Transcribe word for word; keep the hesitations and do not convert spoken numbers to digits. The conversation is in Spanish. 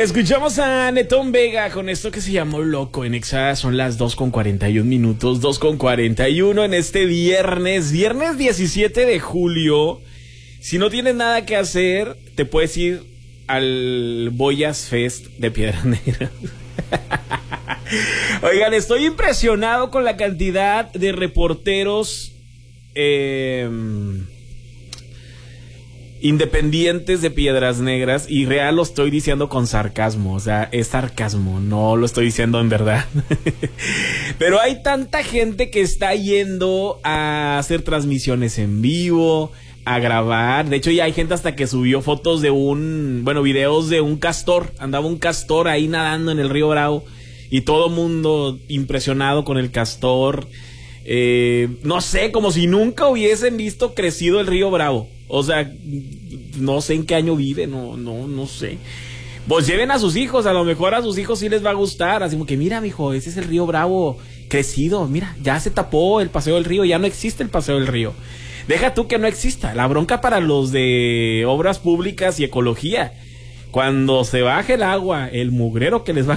Escuchamos a Netón Vega con esto que se llamó Loco en Exa. Son las dos con cuarenta y un minutos, dos con cuarenta y uno en este viernes, viernes diecisiete de julio. Si no tienes nada que hacer, te puedes ir al Boyas Fest de Piedras Negras. Oigan, estoy impresionado con la cantidad de reporteros eh, independientes de Piedras Negras, y real lo estoy diciendo con sarcasmo, o sea, es sarcasmo, no lo estoy diciendo en verdad. Pero hay tanta gente que está yendo a hacer transmisiones en vivo, a grabar. De hecho, ya hay gente hasta que subió fotos de un, bueno, videos de un castor. Andaba un castor ahí nadando en el río Bravo y todo mundo impresionado con el castor. Eh, no sé, como si nunca hubiesen visto crecido el río Bravo. O sea, no sé en qué año vive, no, no, no sé. Pues lleven a sus hijos, a lo mejor a sus hijos sí les va a gustar. Así como que, mira, mijo, ese es el río Bravo crecido. Mira, ya se tapó el paseo del río, ya no existe el paseo del río. Deja tú que no exista. La bronca para los de obras públicas y ecología. Cuando se baje el agua, el mugrero que les va